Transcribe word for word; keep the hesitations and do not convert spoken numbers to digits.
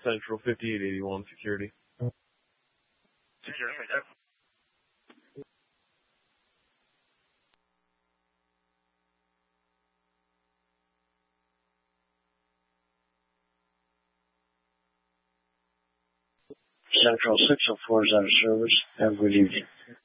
Central fifty-eight eighty-one security. Central six oh four is out of service. Have a good evening.